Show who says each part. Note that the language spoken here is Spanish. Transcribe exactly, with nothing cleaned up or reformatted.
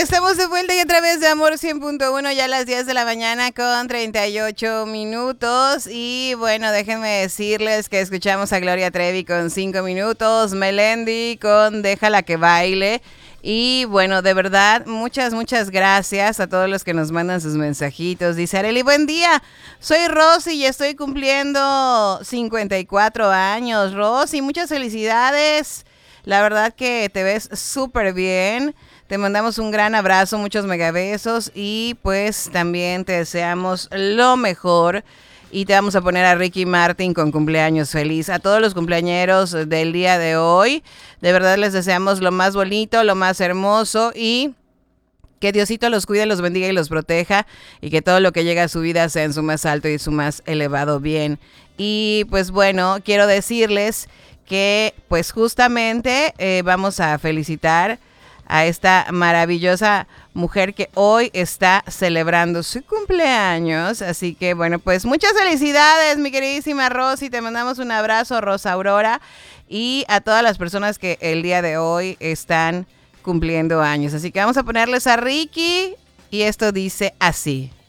Speaker 1: estamos de vuelta y a través de Amor cien punto uno, ya a las diez de la mañana con treinta y ocho minutos. Y bueno, déjenme decirles que escuchamos a Gloria Trevi con cinco minutos, Melendi con Déjala que baile. Y bueno, de verdad, muchas, muchas gracias a todos los que nos mandan sus mensajitos. Dice Arely, buen día, soy Rosy y estoy cumpliendo cincuenta y cuatro años. Rosy, muchas felicidades. La verdad que te ves súper bien. Te mandamos un gran abrazo, muchos megabesos y pues también te deseamos lo mejor. Y te vamos a poner a Ricky Martin con cumpleaños feliz. A todos los cumpleañeros del día de hoy, de verdad les deseamos lo más bonito, lo más hermoso y que Diosito los cuide, los bendiga y los proteja y que todo lo que llega a su vida sea en su más alto y su más elevado bien. Y pues bueno, quiero decirles que pues justamente eh, vamos a felicitar a esta maravillosa mujer que hoy está celebrando su cumpleaños. Así que bueno, pues muchas felicidades, mi queridísima Rosy. Te mandamos un abrazo, Rosa Aurora, y a todas las personas que el día de hoy están cumpliendo años. Así que vamos a ponerles a Ricky y esto dice así.